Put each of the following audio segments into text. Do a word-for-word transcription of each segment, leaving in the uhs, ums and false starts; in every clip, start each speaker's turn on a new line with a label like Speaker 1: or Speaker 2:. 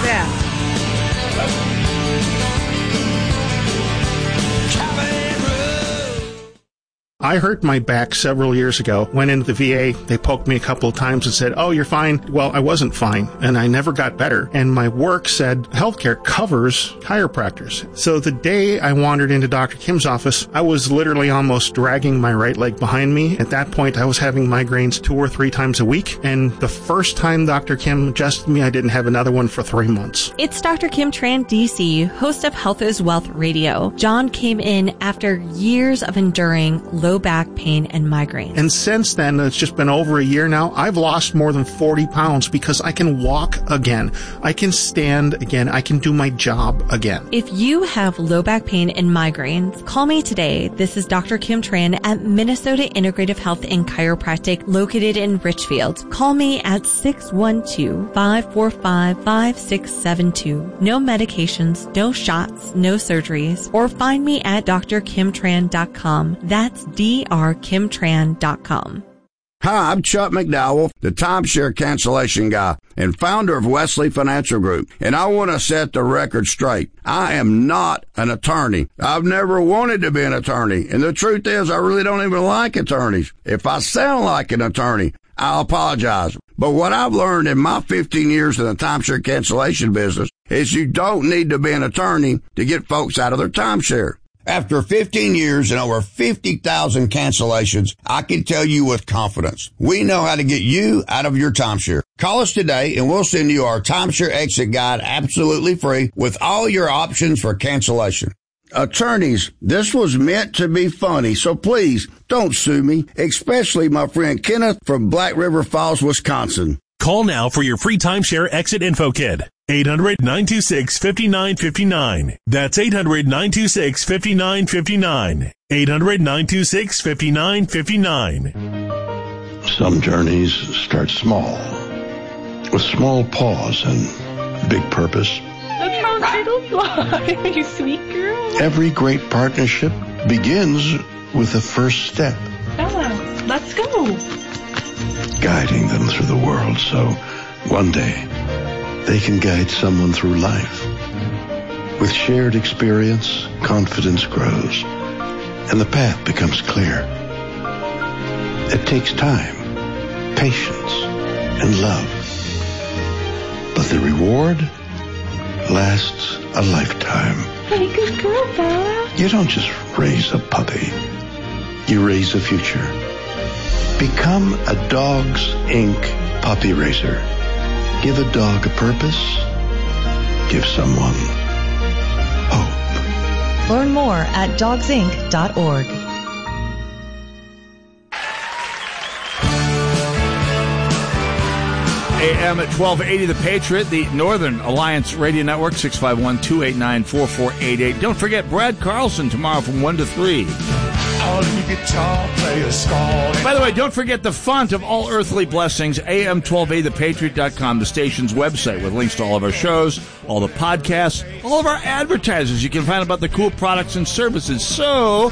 Speaker 1: that?
Speaker 2: I hurt my back several years ago, went into the V A, they poked me a couple of times and said, oh, you're fine. Well, I wasn't fine, and I never got better. And my work said healthcare covers chiropractors. So the day I wandered into Doctor Kim's office, I was literally almost dragging my right leg behind me. At that point, I was having migraines two or three times a week, and the first time Doctor Kim adjusted me, I didn't have another one for three months.
Speaker 3: It's Doctor Kim Tran, D C, host of Health is Wealth Radio. John came in after years of enduring low back pain and migraines.
Speaker 2: And since then, it's just been over a year now, I've lost more than forty pounds because I can walk again. I can stand again. I can do my job again.
Speaker 3: If you have low back pain and migraines, call me today. This is Doctor Kim Tran at Minnesota Integrative Health and Chiropractic located in Richfield. Call me at six one two, five four five, five six seven two. No medications, no shots, no surgeries, or find me at d r kim tran dot com. That's D R kim tran dot com.
Speaker 4: Hi, I'm Chuck McDowell, the timeshare cancellation guy and founder of Wesley Financial Group, and I want to set the record straight. I am not an attorney. I've never wanted to be an attorney, and the truth is I really don't even like attorneys. If I sound like an attorney, I'll apologize. But what I've learned in my fifteen years in the timeshare cancellation business is you don't need to be an attorney to get folks out of their timeshare. After fifteen years and over fifty thousand cancellations, I can tell you with confidence, we know how to get you out of your timeshare. Call us today and we'll send you our timeshare exit guide absolutely free with all your options for cancellation. Attorneys, this was meant to be funny, so please don't sue me, especially my friend Kenneth from Black River Falls, Wisconsin.
Speaker 5: Call now for your free timeshare exit info kit. eight hundred, nine two six, five nine five nine. That's eight hundred, nine two six, five nine five nine. eight hundred, nine two six, five nine five nine.
Speaker 6: Some journeys start small, with small pause and big purpose.
Speaker 7: That's how turtles fly, you sweet girl.
Speaker 6: Every great partnership begins with the first step.
Speaker 7: Bella, let's go.
Speaker 6: Guiding them through the world so one day they can guide someone through life. With shared experience, confidence grows, and the path becomes clear. It takes time, patience, and love. But the reward lasts a lifetime.
Speaker 7: Hey, good girl, Bella.
Speaker 6: You don't just raise a puppy. You raise a future. Become a Dogs Incorporated puppy raiser. Give a dog a purpose. Give someone hope.
Speaker 8: Learn more at dogs inc dot org.
Speaker 9: A M at twelve eighty, The Patriot, the Northern Alliance Radio Network, six five one, two eight nine, four four eight eight. Don't forget Brad Carlson tomorrow from one to three. By the way, don't forget the font of all earthly blessings, A M twelve eighty the patriot dot com, the station's website with links to all of our shows, all the podcasts, all of our advertisers. You can find out about the cool products and services. So,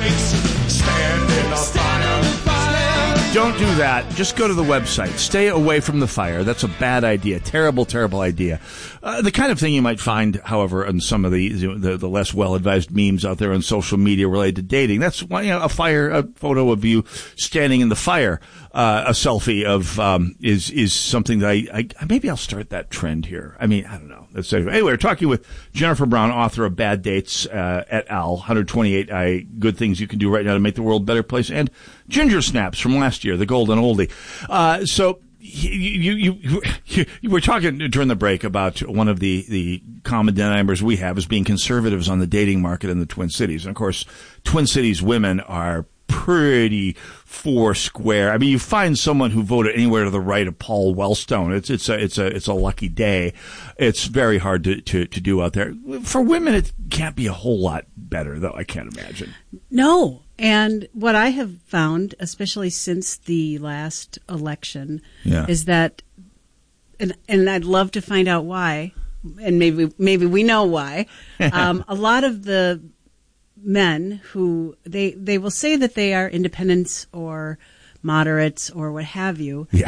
Speaker 9: don't do that. Just go to the website. Stay away from the fire. That's a bad idea. Terrible, terrible idea. Uh, the kind of thing you might find, however, in some of the the, the less well-advised memes out there on social media related to dating. That's one, you know, a fire, a photo of you standing in the fire. Uh, a selfie of um, is is something that I, I maybe I'll start that trend here. I mean, I don't know. Let's say, anyway, we're talking with Jennifer Brown, author of Bad Dates uh, et al. one hundred twenty-eight I, good things you can do right now to make the world a better place, and Ginger Snaps from last year, the golden oldie. Uh, so you you, you you you were talking during the break about one of the the common denominators we have as being conservatives on the dating market in the Twin Cities, and of course, Twin Cities women are pretty four square. I mean, you find someone who voted anywhere to the right of Paul Wellstone. It's it's a it's a it's a lucky day. It's very hard to to, to do out there. For women, it can't be a whole lot better, though. I can't imagine.
Speaker 1: No, and what I have found, especially since the last election,
Speaker 9: yeah.
Speaker 1: is that, and and I'd love to find out why, and maybe maybe we know why. um, a lot of the men who they they will say that they are independents or moderates or what have you.
Speaker 9: Yeah.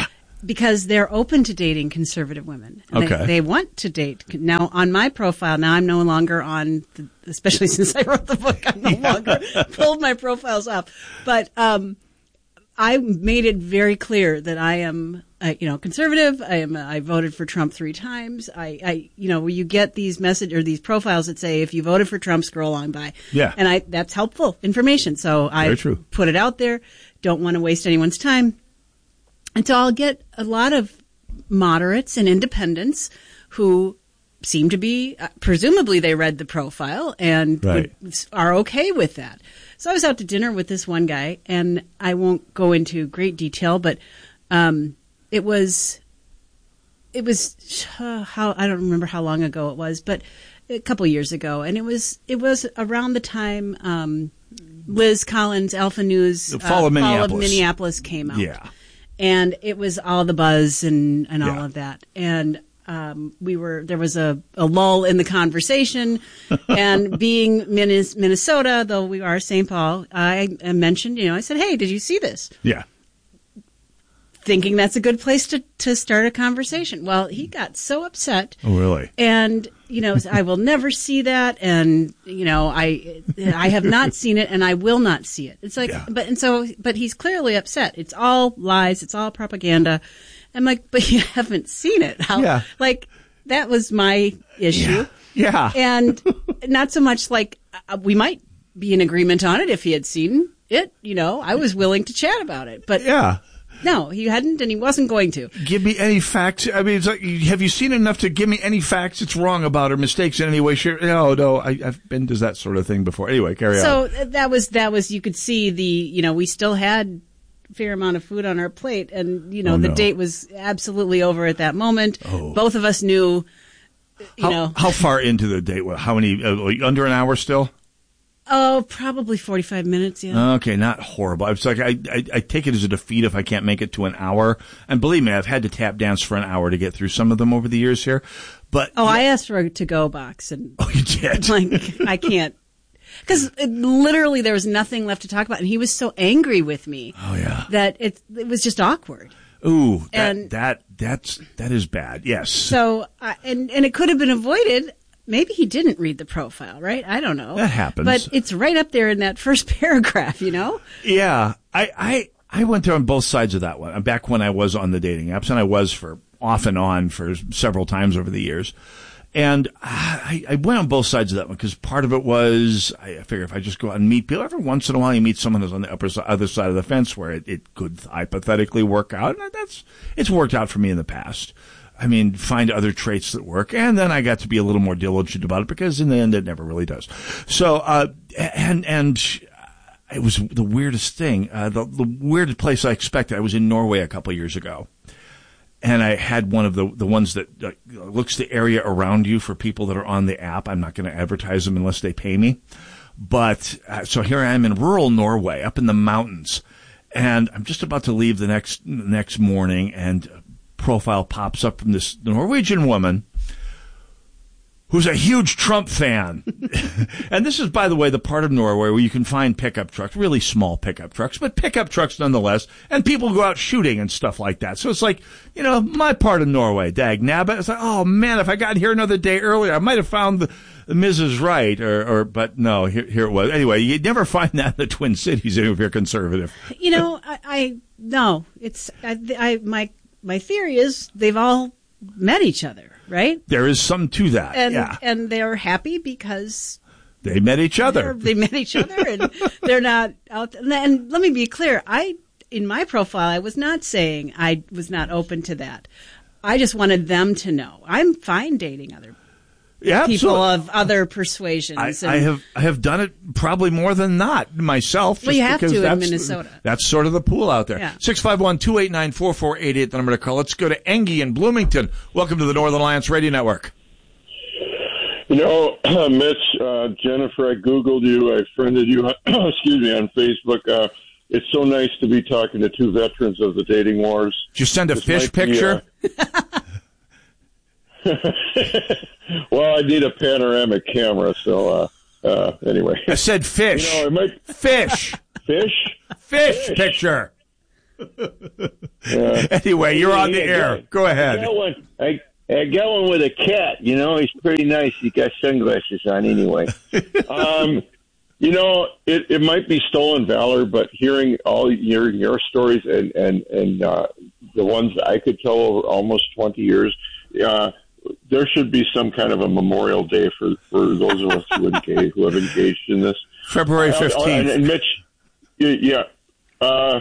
Speaker 1: because they're open to dating conservative women. And
Speaker 9: Okay.
Speaker 1: They, they want to date. Now, on my profile, now I'm no longer on, the, especially since I wrote the book, I'm no longer pulled my profiles off. But um, I made it very clear that I am, uh, you know, conservative. I am. I voted for Trump three times. I, I, you know, you get these message or these profiles that say if you voted for Trump, scroll on by.
Speaker 9: Yeah.
Speaker 1: And I that's helpful information. So I
Speaker 9: Very true.
Speaker 1: put it out there. Don't want to waste anyone's time. And so I'll get a lot of moderates and independents who seem to be, uh, presumably they read the profile and
Speaker 9: Right.
Speaker 1: would, are okay with that. So I was out to dinner with this one guy, and I won't go into great detail, but um, it was, it was uh, how I don't remember how long ago it was, but a couple years ago, and it was it was around the time um, Liz Collins' Alpha News
Speaker 9: The Fall of
Speaker 1: uh, Fall of
Speaker 9: Minneapolis.
Speaker 1: Minneapolis came out.
Speaker 9: Yeah.
Speaker 1: And it was all the buzz and, and all
Speaker 9: Yeah.
Speaker 1: of that. And um, we were there was a, a lull in the conversation. And being Minnes- Minnesota, though we are Saint Paul, I, I mentioned, you know, I said, hey, did you see this?
Speaker 9: Yeah.
Speaker 1: Thinking that's a good place to, to start a conversation. Well, he got so upset.
Speaker 9: Oh, really?
Speaker 1: And, you know, I will never see that. And, you know, I, I have not seen it and I will not see it. It's like,
Speaker 9: Yeah.
Speaker 1: but, and so, but he's clearly upset. It's all lies. It's all propaganda. I'm like, but you haven't seen it. How,
Speaker 9: Yeah.
Speaker 1: Like, that was my issue.
Speaker 9: Yeah.
Speaker 1: And not so much like, uh, we might be in agreement on it if he had seen it. You know, I was willing to chat about it. But
Speaker 9: Yeah.
Speaker 1: no, he hadn't and he wasn't going to.
Speaker 9: Give me any facts. I mean, it's like, have you seen enough to give me any facts it's wrong about or mistakes in any way? Shape? No, no, I, I've been to that sort of thing before. Anyway, carry
Speaker 1: So
Speaker 9: on.
Speaker 1: uh, that was that was you could see the you know we still had a fair amount of food on our plate and you know
Speaker 9: Oh,
Speaker 1: the
Speaker 9: no.
Speaker 1: date was absolutely over at that moment.
Speaker 9: Oh.
Speaker 1: Both of us knew, you
Speaker 9: How,
Speaker 1: know,
Speaker 9: how far into the date? How many? Uh, under an hour still?
Speaker 1: oh probably forty-five minutes. Yeah.
Speaker 9: Okay, not horrible. It's like I, I I take it as a defeat if I can't make it to an hour. And believe me, I've had to tap dance for an hour to get through some of them over the years here. But
Speaker 1: oh, I asked for a to-go box and
Speaker 9: oh, you did.
Speaker 1: like I can't because literally there was nothing left to talk about and he was so angry with me.
Speaker 9: Oh yeah.
Speaker 1: That it it was just awkward.
Speaker 9: Ooh, that
Speaker 1: And-
Speaker 9: that that's that is bad. Yes.
Speaker 1: So, uh, and and it could have been avoided. Maybe he didn't read the profile, right? I don't know.
Speaker 9: That happens.
Speaker 1: But it's right up there in that first paragraph, you know?
Speaker 9: Yeah, I, I, I went there on both sides of that one. Back when I was on the dating apps, and I was for off and on for several times over the years. And I, I went on both sides of that one because part of it was I figure if I just go out and meet people, every once in a while you meet someone who's on the upper si- other side of the fence where it, it could hypothetically work out. And that's it's worked out for me in the past. I mean, find other traits that work. And then I got to be a little more diligent about it because in the end, it never really does. So, uh, and, and it was the weirdest thing, uh, the, the weirdest place I expected. I was in Norway a couple of years ago. And I had one of the, the ones that uh, looks the area around you for people that are on the app. I'm not going to advertise them unless they pay me. But, uh, so here I am in rural Norway, up in the mountains. And I'm just about to leave the next, next morning and profile pops up from this Norwegian woman who's a huge Trump fan. And this is, by the way, the part of Norway where you can find pickup trucks, really small pickup trucks, but pickup trucks nonetheless, and people go out shooting and stuff like that. So it's like, you know, my part of Norway, dag nabbit. It's like, oh man, if I got here another day earlier, I might have found the, the Missus Right, or, or, but no, here, here it was. Anyway, you never find that in the Twin Cities if you're conservative.
Speaker 1: You know, I, I no, it's, I, I, my, my theory is they've all met each other, right?
Speaker 9: There is some to that,
Speaker 1: And,
Speaker 9: yeah.
Speaker 1: and they're happy because
Speaker 9: They met each other.
Speaker 1: they're- they met each other and they're not out. And, and let me be clear. I, in my profile, I was not saying I was not open to that. I just wanted them to know I'm fine dating other
Speaker 9: Yeah,
Speaker 1: people
Speaker 9: absolutely.
Speaker 1: of other persuasions.
Speaker 9: I,
Speaker 1: and,
Speaker 9: I have I have done it probably more than not myself.
Speaker 1: Well,
Speaker 9: just
Speaker 1: you have
Speaker 9: because
Speaker 1: to in
Speaker 9: that's,
Speaker 1: Minnesota.
Speaker 9: That's sort of the pool out there.
Speaker 1: Yeah.
Speaker 9: six five one, two eight nine, four four eight eight, the number to call. Let's go to Engie in Bloomington. Welcome to the Northern Alliance Radio Network.
Speaker 10: You know, Mitch, uh, Jennifer, I Googled you. I friended you, excuse me, on Facebook. Uh, it's so nice to be talking to two veterans of the dating wars.
Speaker 9: Did you send a
Speaker 10: This
Speaker 9: fish
Speaker 10: might be,
Speaker 9: picture?
Speaker 10: uh, well, I need a panoramic camera, so uh, uh, anyway.
Speaker 9: I said fish.
Speaker 10: You know, it might
Speaker 9: Fish.
Speaker 10: fish.
Speaker 9: Fish
Speaker 10: Fish.
Speaker 9: picture.
Speaker 10: Yeah.
Speaker 9: Anyway, you're on the
Speaker 10: Yeah,
Speaker 9: air.
Speaker 10: yeah.
Speaker 9: Go ahead.
Speaker 10: I got one. I, I got one with a cat. You know, he's pretty nice. He got sunglasses on anyway. um, you know, it, it might be stolen valor, but hearing all your your stories and and and uh, the ones that I could tell over almost twenty years, uh, there should be some kind of a memorial day for, for those of us who engage, who have engaged in this.
Speaker 9: February fifteenth.
Speaker 10: Uh, and, and Mitch, yeah. Uh,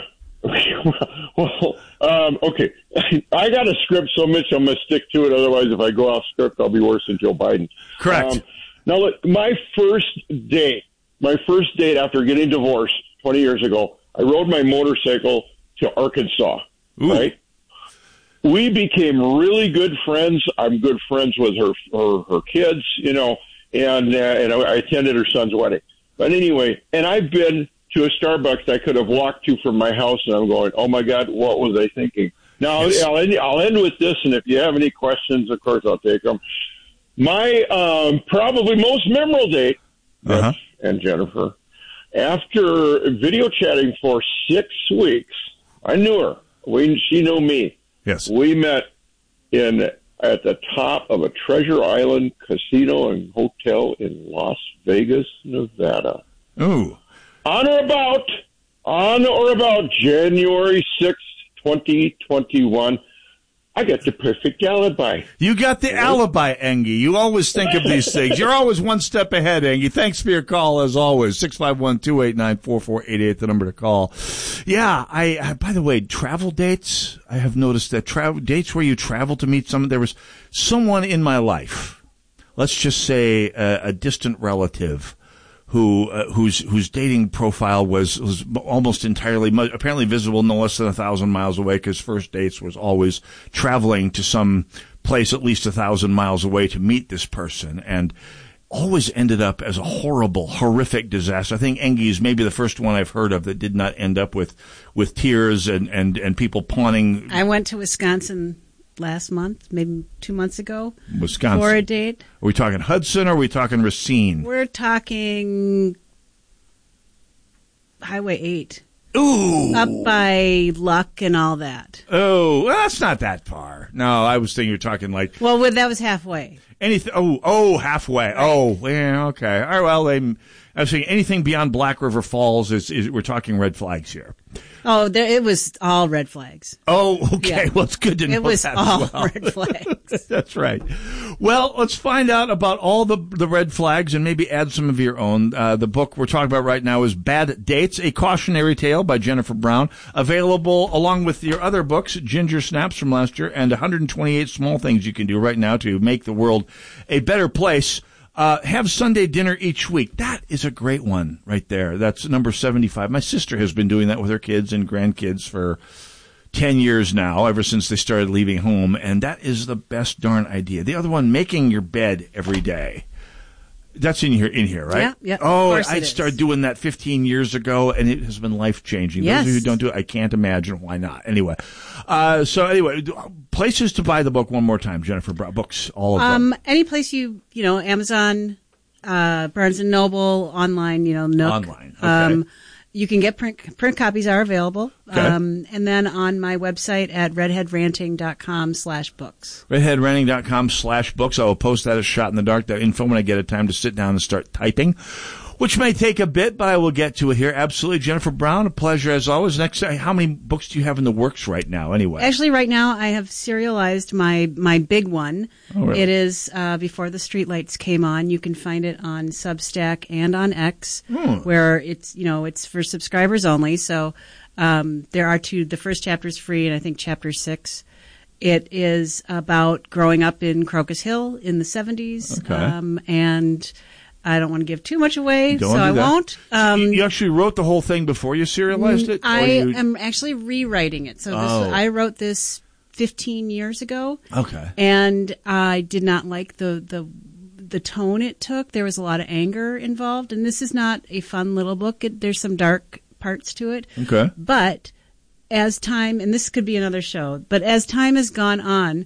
Speaker 10: well, um, okay. I got a script, so Mitch, I'm going to stick to it. Otherwise, if I go off script, I'll be worse than Joe Biden.
Speaker 9: Correct.
Speaker 10: Um, now, look, my first date, my first date after getting divorced twenty years ago, I rode my motorcycle to Arkansas,
Speaker 9: Ooh.
Speaker 10: right? We became really good friends. I'm good friends with her, her, her kids, you know, and, uh, and I attended her son's wedding. But anyway, and I've been to a Starbucks I could have walked to from my house, and I'm going, oh, my God, what was I thinking? Now, yes. I'll, end, I'll end with this, and if you have any questions, of course, I'll take them. My um, probably most memorable date, uh-huh. and Jennifer, after video chatting for six weeks, I knew her. We, she knew me.
Speaker 9: Yes.
Speaker 10: We met in at the top of a Treasure Island casino and hotel in Las Vegas, Nevada.
Speaker 9: Ooh.
Speaker 10: On or about, on or about January sixth, twenty twenty-one, I got the perfect alibi.
Speaker 9: You got the alibi, Engie. You always think of these things. You're always one step ahead, Engie. Thanks for your call, as always. six five one, two eight nine, four four eight eight, the number to call. Yeah, I, I by the way, travel dates, I have noticed that travel dates where you travel to meet someone, there was someone in my life, let's just say a, a distant relative, who uh, whose whose dating profile was was almost entirely apparently visible no less than a thousand miles away, because first dates was always traveling to some place at least a thousand miles away to meet this person, and always ended up as a horrible, horrific disaster. I think Engie is maybe the first one I've heard of that did not end up with with tears and and and people pawning.
Speaker 1: I went to Wisconsin last month, maybe two months ago,
Speaker 9: Wisconsin.
Speaker 1: for a date.
Speaker 9: Are we talking Hudson or are we talking Racine?
Speaker 1: We're talking Highway eight.
Speaker 9: Ooh.
Speaker 1: Up by Luck and all that.
Speaker 9: Oh, well, that's not that far. No, I was thinking you were talking like...
Speaker 1: Well, that was halfway.
Speaker 9: Anything? Oh, oh, halfway. Right. Oh, yeah, okay. All right, well, they, I was saying anything beyond Black River Falls is, is we're talking red flags here.
Speaker 1: Oh, there, it was all red flags.
Speaker 9: Oh, okay.
Speaker 1: Yeah.
Speaker 9: Well, it's good to know
Speaker 1: it was
Speaker 9: that
Speaker 1: all
Speaker 9: as well.
Speaker 1: red flags.
Speaker 9: That's right. Well, let's find out about all the the red flags and maybe add some of your own. Uh, the book we're talking about right now is Bad Dates, A Cautionary Tale by Jennifer Brown, available along with your other books, Ginger Snaps from last year, and one hundred twenty-eight small things you can do right now to make the world a better place. Uh, have Sunday dinner each week. That is a great one right there. That's number seventy-five. My sister has been doing that with her kids and grandkids for ten years now, ever since they started leaving home, and that is the best darn idea. The other one, making your bed every day. That's in here, in here, right?
Speaker 1: Yeah, yeah.
Speaker 9: Oh, I started doing that fifteen years ago, and it has been life-changing.
Speaker 1: Yes.
Speaker 9: Those of you who don't do it, I can't imagine why not. Anyway, uh, so anyway, places to buy the book one more time, Jennifer Brown. Books, all of
Speaker 1: um,
Speaker 9: them.
Speaker 1: Any place you, you know, Amazon, uh, Barnes and Noble, online, you know, Nook.
Speaker 9: Online, okay.
Speaker 1: Um, you can get print, print copies are available.
Speaker 9: Okay.
Speaker 1: Um, and then on my website at redheadranting.com slash books.
Speaker 9: redheadranting.com slash books. I will post that as Shot in the Dark, that info, when I get a time to sit down and start typing, which may take a bit, but I will get to it here. Absolutely. Jennifer Brown, a pleasure as always. Next, how many books do you have in the works right now anyway?
Speaker 1: Actually, right now I have serialized my, my big one.
Speaker 9: Oh, really?
Speaker 1: It is uh, Before the Streetlights Came On. You can find it on Substack and on X,
Speaker 9: Hmm.
Speaker 1: where it's, you know, it's for subscribers only. So um, there are two. The first chapter is free, and I think chapter six. It is about growing up in Crocus Hill in the seventies.
Speaker 9: Okay.
Speaker 1: Um, and I don't want to give too much away,
Speaker 9: Don't
Speaker 1: so
Speaker 9: do
Speaker 1: I
Speaker 9: that.
Speaker 1: won't. Um,
Speaker 9: you, you actually wrote the whole thing before you serialized it? Or
Speaker 1: I
Speaker 9: you...
Speaker 1: am actually rewriting it. So this,
Speaker 9: Oh.
Speaker 1: I wrote this fifteen years ago.
Speaker 9: Okay.
Speaker 1: And I did not like the, the the tone it took. There was a lot of anger involved, and this is not a fun little book. It, there's some dark parts to it.
Speaker 9: Okay.
Speaker 1: But as time, and this could be another show, but as time has gone on,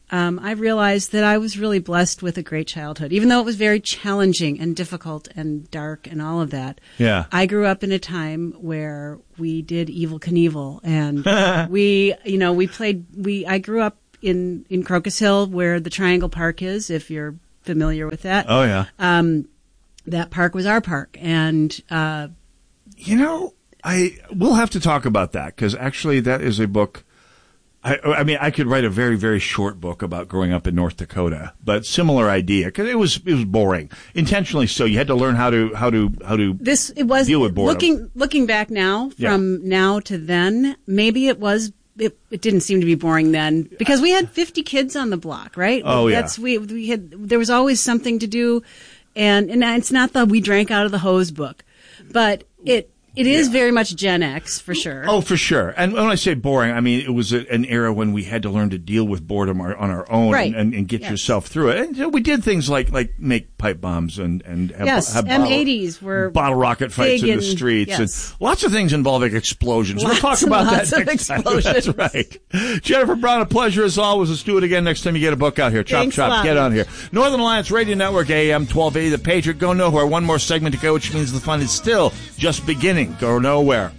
Speaker 1: um, I realized that I was really blessed with a great childhood, even though it was very challenging and difficult and dark and all of that.
Speaker 9: Yeah.
Speaker 1: I grew up in a time where we did Evel Knievel, and we, you know, we played, we, I grew up in, in Crocus Hill where the Triangle Park is, if you're familiar with that.
Speaker 9: Oh, yeah.
Speaker 1: Um, that park was our park. And, uh,
Speaker 9: you know, I, we'll have to talk about that because actually that is a book. I, I mean, I could write a very, very short book about growing up in North Dakota, but similar idea because it was, it was boring intentionally. So you had to learn how to, how to, how to
Speaker 1: this, it was
Speaker 9: deal with boredom.
Speaker 1: Looking, looking back now from yeah. now to then, maybe it was, It, it didn't seem to be boring then because we had fifty kids on the block, right?
Speaker 9: Oh, yeah.
Speaker 1: That's, we, we had, there was always something to do. And, and it's not that we drank out of the hose book, but it, it is yeah. very much Gen X for sure.
Speaker 9: Oh, for sure. And when I say boring, I mean, it was a, an era when we had to learn to deal with boredom on our own
Speaker 1: right.
Speaker 9: and, and, and get yes. yourself through it. And you know, we did things like, like make pipe bombs and, and have,
Speaker 1: yes,
Speaker 9: have
Speaker 1: M
Speaker 9: bottle,
Speaker 1: eighties were
Speaker 9: bottle rocket fights in the
Speaker 1: and,
Speaker 9: streets
Speaker 1: yes.
Speaker 9: and lots of things involving explosions.
Speaker 1: Lots
Speaker 9: we'll talk about
Speaker 1: lots
Speaker 9: that
Speaker 1: of
Speaker 9: next
Speaker 1: explosions.
Speaker 9: time. That's right. Jennifer Brown, a pleasure as always. Let's do it again next time you get a book out here. Chop,
Speaker 1: Thanks
Speaker 9: chop, get on here. Northern Alliance Radio Network, A M twelve eighty, The Patriot. Go nowhere. One more segment to go, which means the fun is still just beginning. Go nowhere.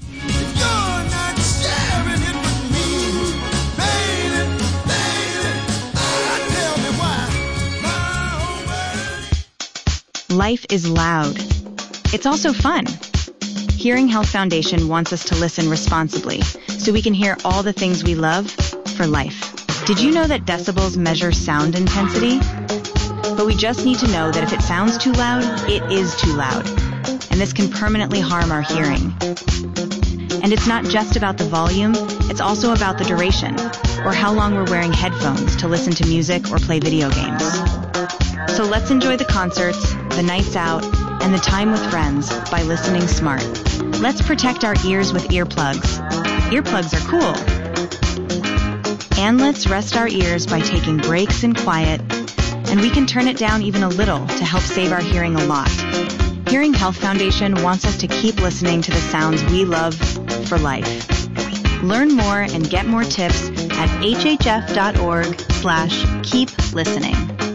Speaker 11: Life is loud. It's also fun. Hearing Health Foundation wants us to listen responsibly so we can hear all the things we love for life. Did you know that decibels measure sound intensity? But we just need to know that if it sounds too loud, it is too loud. And this can permanently harm our hearing. And it's not just about the volume, it's also about the duration, or how long we're wearing headphones to listen to music or play video games. So let's enjoy the concerts, the nights out, and the time with friends by listening smart. Let's protect our ears with earplugs. Earplugs are cool. And let's rest our ears by taking breaks in quiet, and we can turn it down even a little to help save our hearing a lot. Hearing Health Foundation wants us to keep listening to the sounds we love for life. Learn more and get more tips at hhf.org slash keep listening.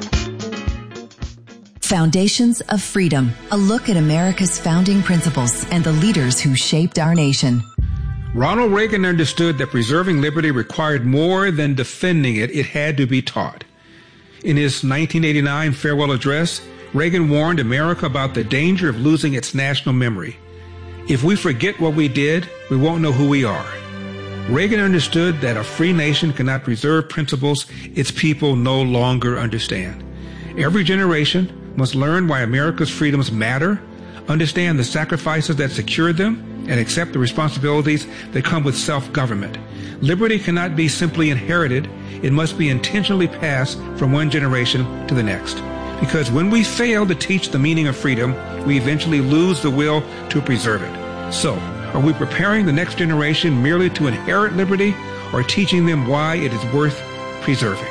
Speaker 12: Foundations of Freedom, a look at America's founding principles and the leaders who shaped our nation.
Speaker 13: Ronald Reagan understood that preserving liberty required more than defending it. It had to be taught. In his nineteen eighty-nine farewell address, Reagan warned America about the danger of losing its national memory. If we forget what we did, we won't know who we are. Reagan understood that a free nation cannot preserve principles its people no longer understand. Every generation must learn why America's freedoms matter, understand the sacrifices that secured them, and accept the responsibilities that come with self-government. Liberty cannot be simply inherited. It must be intentionally passed from one generation to the next. Because when we fail to teach the meaning of freedom, we eventually lose the will to preserve it. So, are we preparing the next generation merely to inherit liberty, or teaching them why it is worth preserving?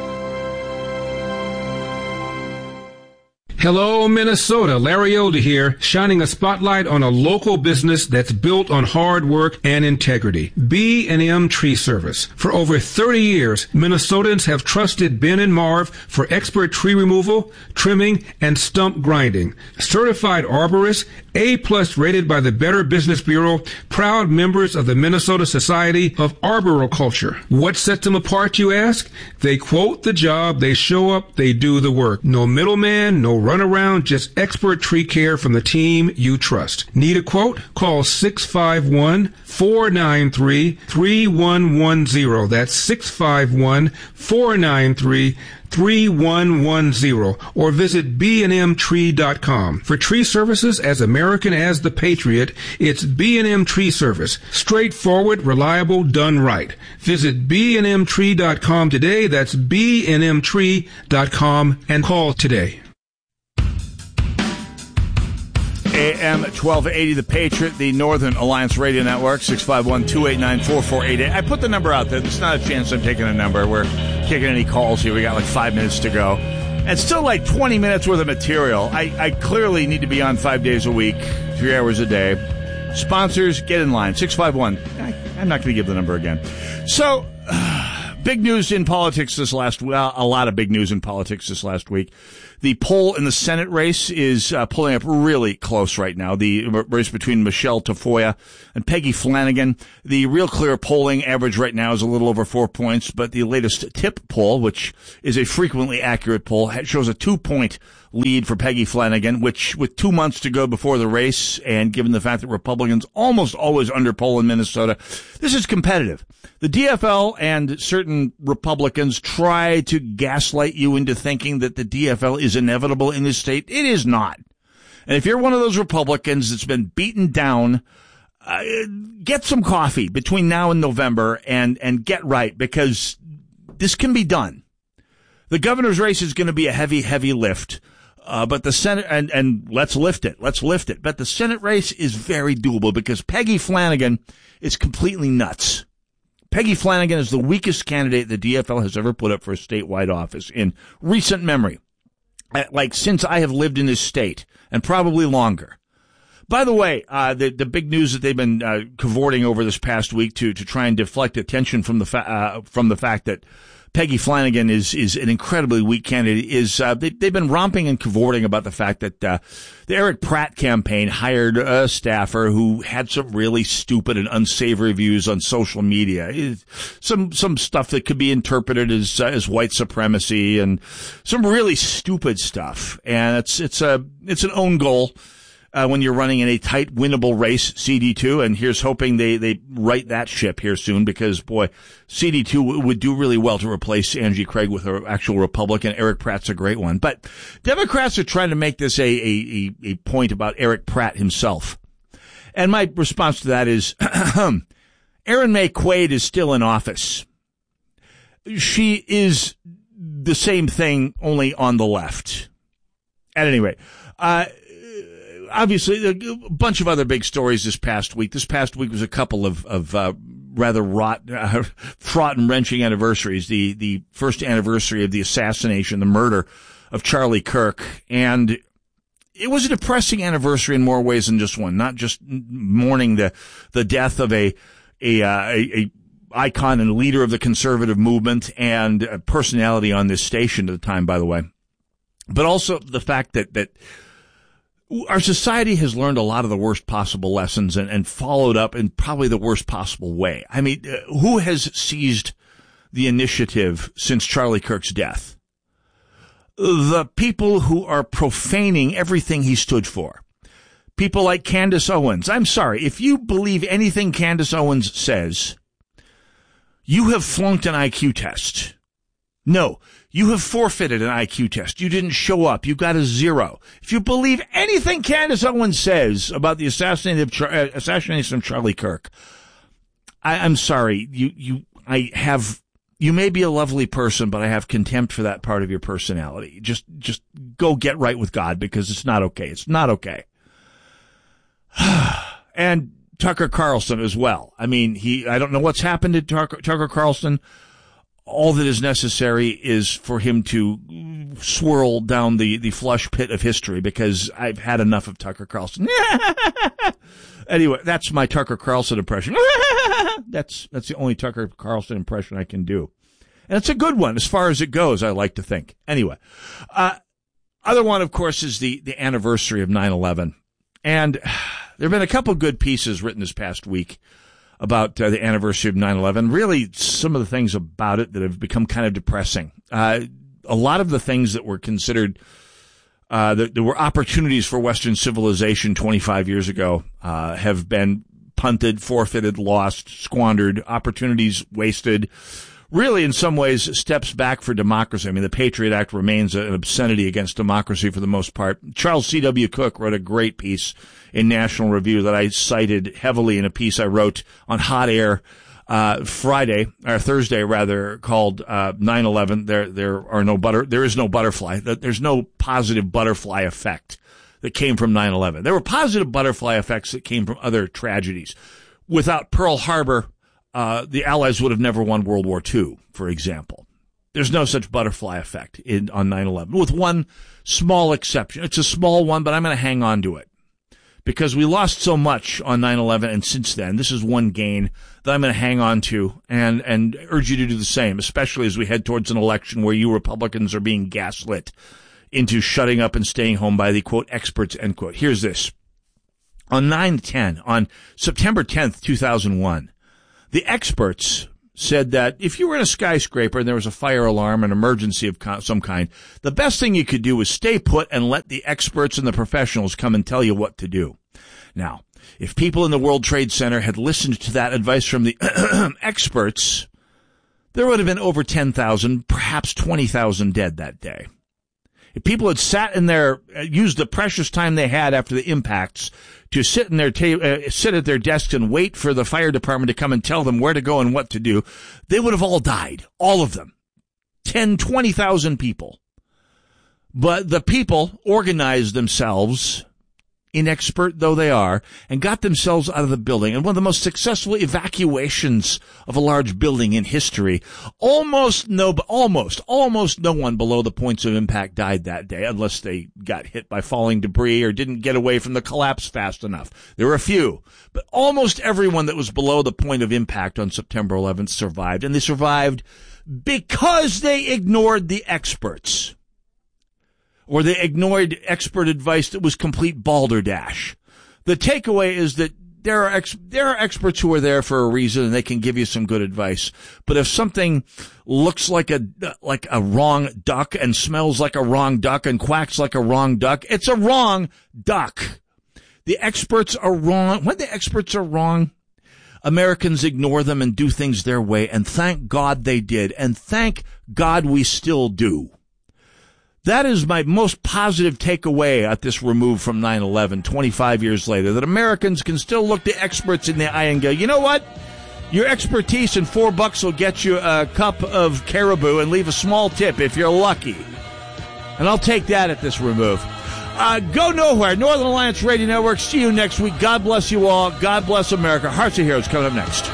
Speaker 13: Hello, Minnesota. Larry Elder here, shining a spotlight on a local business that's built on hard work and integrity. B and M Tree Service. For over thirty years, Minnesotans have trusted Ben and Marv for expert tree removal, trimming, and stump grinding. Certified arborists, A-plus rated by the Better Business Bureau, proud members of the Minnesota Society of Arboriculture. What sets them apart, you ask? They quote the job, they show up, they do the work. No middleman, no run around, just expert tree care from the team you trust. Need a quote? Call six five one, four nine three, three one one zero. That's six five one, four nine three, three one one zero, or visit b and m tree dot com. For tree services as American as the Patriot, it's B and M Tree Service. Straightforward, reliable, done right. Visit b and m tree dot com today. That's b and m tree dot com and call today.
Speaker 9: A M twelve eighty, The Patriot, the Northern Alliance Radio Network, six five one, two eight nine, four four eight eight. I put the number out there. There's not a chance I'm taking a number. We're taking any calls here. We got like five minutes to go. And still like twenty minutes worth of material. I, I clearly need to be on five days a week, three hours a day. Sponsors, get in line. six five one. I, I'm not going to give the number again. So, uh, big news in politics this last well, a lot of big news in politics this last week. The poll in the Senate race is uh, pulling up really close right now. The race between Michelle Tafoya and Peggy Flanagan. The Real Clear polling average right now is a little over four points, but the latest TIP poll, which is a frequently accurate poll, shows a two-point lead for Peggy Flanagan, which with two months to go before the race, and given the fact that Republicans almost always underpoll in Minnesota, this is competitive. The D F L and certain Republicans try to gaslight you into thinking that the D F L is inevitable in this state. It is not. And if you're one of those Republicans that's been beaten down, uh, get some coffee between now and November and, and get right, because this can be done. The governor's race is going to be a heavy, heavy lift. Uh, but the Senate, and, and let's lift it, let's lift it. But the Senate race is very doable because Peggy Flanagan is completely nuts. Peggy Flanagan is the weakest candidate the D F L has ever put up for a statewide office in recent memory. Like since I have lived in this state, and probably longer. By the way, uh, the, the big news that they've been, uh, cavorting over this past week to, to try and deflect attention from the, fa- uh, from the fact that Peggy Flanagan is, is an incredibly weak candidate is, uh, they, they've been romping and cavorting about the fact that, uh, the Eric Pratt campaign hired a staffer who had some really stupid and unsavory views on social media. Some, some stuff that could be interpreted as, uh, as white supremacy and some really stupid stuff. And it's, it's a, it's an own goal. Uh, when you're running in a tight, winnable race, C D two, and here's hoping they, they right that ship here soon because, boy, C D two w- would do really well to replace Angie Craig with an actual Republican. Eric Pratt's a great one. But Democrats are trying to make this a, a, a, a point about Eric Pratt himself. And my response to that is, Erin May Quaid is still in office. She is the same thing, only on the left. At any rate, uh, obviously, a bunch of other big stories this past week. This past week was a couple of, of uh, rather rot, uh, fraught and wrenching anniversaries. The, the first anniversary of the assassination, the murder of Charlie Kirk. And it was a depressing anniversary in more ways than just one. Not just mourning the, the death of a, a, uh, a, a icon and leader of the conservative movement and a personality on this station at the time, by the way. But also the fact that, that, our society has learned a lot of the worst possible lessons and, and followed up in probably the worst possible way. I mean, uh, who has seized the initiative since Charlie Kirk's death? The people who are profaning everything he stood for. People like Candace Owens. I'm sorry, if you believe anything Candace Owens says, you have flunked an I Q test. No. You have forfeited an I Q test. You didn't show up. You got a zero. If you believe anything Candace Owens says about the assassination of, Char- uh, assassination of Charlie Kirk, I, I'm sorry. You, you, I have, you may be a lovely person, but I have contempt for that part of your personality. Just, just go get right with God because it's not okay. It's not okay. And Tucker Carlson as well. I mean, he, I don't know what's happened to Tucker, Tucker Carlson. All that is necessary is for him to swirl down the, the flush pit of history because I've had enough of Tucker Carlson. Anyway, that's my Tucker Carlson impression. That's, that's the only Tucker Carlson impression I can do. And it's a good one as far as it goes, I like to think. Anyway, uh, other one, of course, is the, the anniversary of nine eleven. And there have been a couple good pieces written this past week about uh, the anniversary of nine eleven. Really, some of the things about it that have become kind of depressing. Uh, a lot of the things that were considered, uh, that there were opportunities for Western civilization twenty-five years ago, uh, have been punted, forfeited, lost, squandered, opportunities wasted. Really, in some ways, steps back for democracy. I mean, the Patriot Act remains an obscenity against democracy for the most part. Charles C W. Cook wrote a great piece in National Review that I cited heavily in a piece I wrote on Hot Air uh Friday, or Thursday rather, called uh nine eleven. There there are no butter there is no butterfly. There's no positive butterfly effect that came from nine eleven. There were positive butterfly effects that came from other tragedies. Without Pearl Harbor, uh the Allies would have never won World War Two, for example. There's no such butterfly effect in on nine eleven, with one small exception. It's a small one, but I'm going to hang on to it. because we lost so much on nine eleven, and since then, this is one gain that I'm going to hang on to and, and urge you to do the same, especially as we head towards an election where you Republicans are being gaslit into shutting up and staying home by the, quote, experts, end quote. Here's this. On nine ten, on September tenth, two thousand one, the experts said that if you were in a skyscraper and there was a fire alarm, an emergency of some kind, the best thing you could do was stay put and let the experts and the professionals come and tell you what to do. Now, if people in the World Trade Center had listened to that advice from the experts, there would have been over ten thousand, perhaps twenty thousand dead that day. If people had sat in their, uh, used the precious time they had after the impacts to sit in their ta- uh, sit at their desks and wait for the fire department to come and tell them where to go and what to do, they would have all died. All of them. ten, twenty thousand people. But the people organized themselves, inexpert though they are, and got themselves out of the building. And one of the most successful evacuations of a large building in history. Almost no, almost, almost no one below the points of impact died that day, unless they got hit by falling debris or didn't get away from the collapse fast enough. There were a few, but almost everyone that was below the point of impact on September eleventh survived, and they survived because they ignored the experts. Or they ignored expert advice that was complete balderdash. The takeaway is that there are ex- there are experts who are there for a reason, and they can give you some good advice. But if something looks like a like a wrong duck and smells like a wrong duck and quacks like a wrong duck, it's a wrong duck. The experts are wrong. When the experts are wrong, Americans ignore them and do things their way, and thank God they did, and thank God we still do. That is my most positive takeaway at this remove from nine eleven, twenty-five years later, that Americans can still look the experts in the eye and go, you know what? Your expertise and four bucks will get you a cup of caribou and leave a small tip if you're lucky. And I'll take that at this remove. Uh, go nowhere. Northern Alliance Radio Network. See you next week. God bless you all. God bless America. Hearts of Heroes coming up next.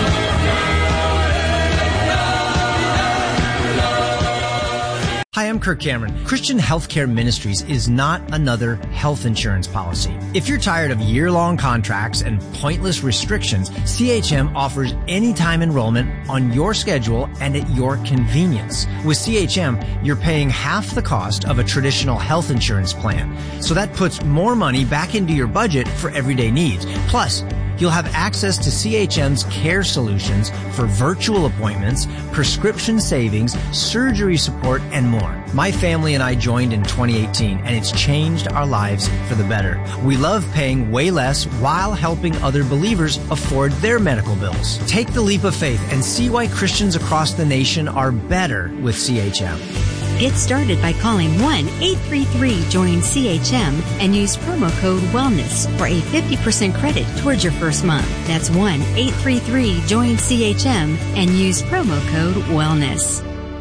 Speaker 14: Hi, I'm Kirk Cameron. Christian Healthcare Ministries is not another health insurance policy. If you're tired of year-long contracts and pointless restrictions, C H M offers anytime enrollment on your schedule and at your convenience. With C H M, you're paying half the cost of a traditional health insurance plan. So that puts more money back into your budget for everyday needs. Plus, you'll have access to C H M's care solutions for virtual appointments, prescription savings, surgery support, and more. My family and I joined in twenty eighteen, and it's changed our lives for the better. We love paying way less while helping other believers afford their medical bills. Take the leap of faith and see why Christians across the nation are better with C H M.
Speaker 15: Get started by calling one eight three three join C H M and use promo code WELLNESS for a fifty percent credit towards your first month. That's one eight three three join C H M and use promo code WELLNESS.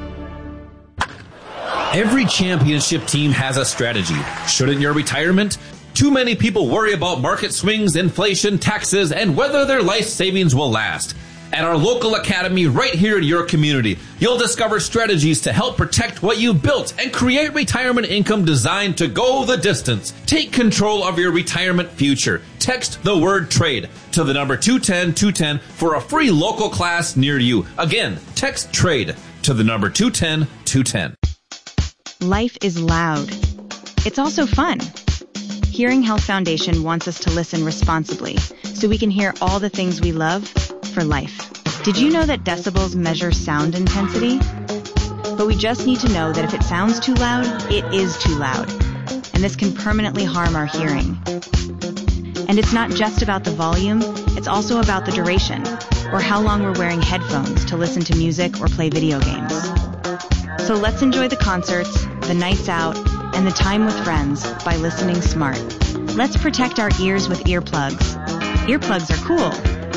Speaker 16: Every championship team has a strategy. Shouldn't your retirement? Too many people worry about market swings, inflation, taxes, and whether their life savings will last. At our local academy right here in your community, you'll discover strategies to help protect what you built and create retirement income designed to go the distance. Take control of your retirement future. Text the word TRADE to the number two ten two ten for a free local class near you. Again, text TRADE to the number two ten two ten.
Speaker 11: Life is loud. It's also fun. Hearing Health Foundation wants us to listen responsibly so we can hear all the things we love for life. Did you know that decibels measure sound intensity? But we just need to know that if it sounds too loud, it is too loud. And this can permanently harm our hearing. And it's not just about the volume, it's also about the duration, or how long we're wearing headphones to listen to music or play video games. So let's enjoy the concerts, the nights out, and the time with friends by listening smart. Let's protect our ears with earplugs. Earplugs are cool.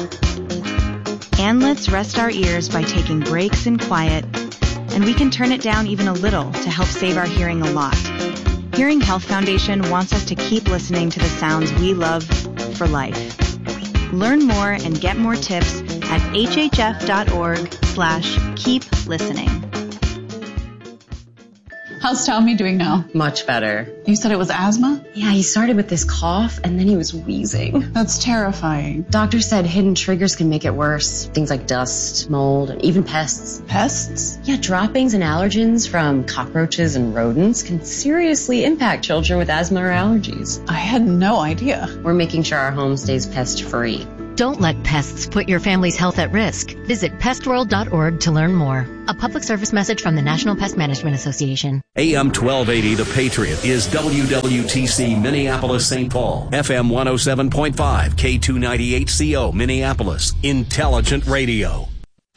Speaker 11: And let's rest our ears by taking breaks in quiet, and we can turn it down even a little to help save our hearing a lot. Hearing Health Foundation wants us to keep listening to the sounds we love for life. Learn more and get more tips at hhf.org slash keep listening.
Speaker 17: How's Tommy doing now?
Speaker 18: Much better.
Speaker 17: You said it was asthma?
Speaker 18: Yeah, he started with this cough and then he was wheezing.
Speaker 17: That's terrifying.
Speaker 18: Doctor said hidden triggers can make it worse. Things like dust, mold, and even pests.
Speaker 17: Pests?
Speaker 18: Yeah, droppings and allergens from cockroaches and rodents can seriously impact children with asthma or allergies.
Speaker 17: I had no idea.
Speaker 18: We're making sure our home stays pest-free.
Speaker 15: Don't let pests put your family's health at risk. Visit pest world dot org to learn more. A public service message from the National Pest Management Association.
Speaker 19: A M twelve eighty The Patriot is W W T C Minneapolis Saint Paul. F M one oh seven point five, K two ninety-eight C O Minneapolis. Intelligent Radio.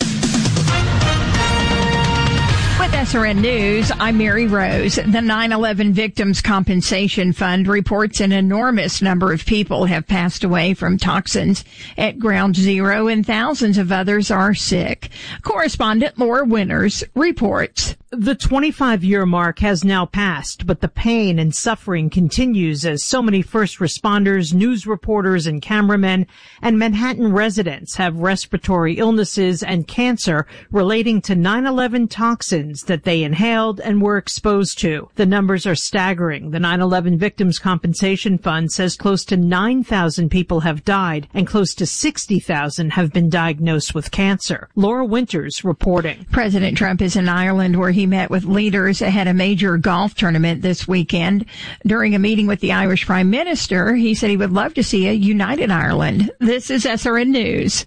Speaker 20: With S R N News, I'm Mary Rose. The nine eleven Victims Compensation Fund reports an enormous number of people have passed away from toxins at Ground Zero and thousands of others are sick. Correspondent Laura Winters reports.
Speaker 21: The twenty-five-year mark has now passed, but the pain and suffering continues as so many first responders, news reporters, and cameramen and Manhattan residents have respiratory illnesses and cancer relating to nine eleven toxins that they inhaled and were exposed to. The numbers are staggering. The nine eleven Victims Compensation Fund says close to nine thousand people have died and close to sixty thousand have been diagnosed with cancer. Laura Winters reporting.
Speaker 20: President Trump is in Ireland where he He met with leaders ahead of a major golf tournament this weekend. During a meeting with the Irish Prime Minister, he said he would love to see a united Ireland. This is S R N News.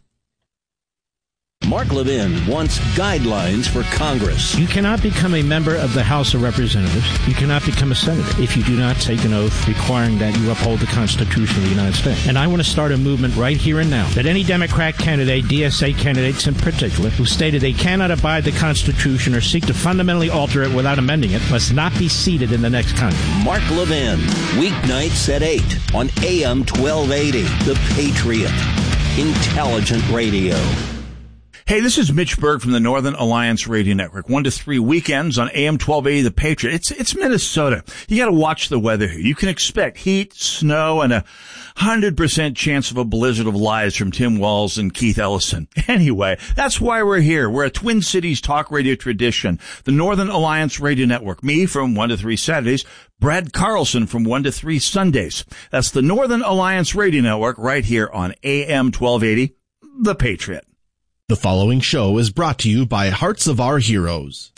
Speaker 19: Mark Levin wants guidelines for Congress.
Speaker 22: You cannot become a member of the House of Representatives. You cannot become a senator if you do not take an oath requiring that you uphold the Constitution of the United States. And I want to start a movement right here and now that any Democrat candidate, D S A candidates in particular, who stated they cannot abide the Constitution or seek to fundamentally alter it without amending it, must not be seated in the next Congress.
Speaker 19: Mark Levin, weeknights at eight on A M twelve eighty, The Patriot. Intelligent Radio.
Speaker 9: Hey, this is Mitch Berg from the Northern Alliance Radio Network. One to three weekends on A M twelve eighty The Patriot. It's it's Minnesota. You got to watch the weather here. You can expect heat, snow, and a hundred percent chance of a blizzard of lies from Tim Walz and Keith Ellison. Anyway, that's why we're here. We're a Twin Cities talk radio tradition. The Northern Alliance Radio Network. Me from one to three Saturdays. Brad Carlson from one to three Sundays. That's the Northern Alliance Radio Network right here on A M twelve eighty The Patriot.
Speaker 23: The following show is brought to you by Hearts of Our Heroes.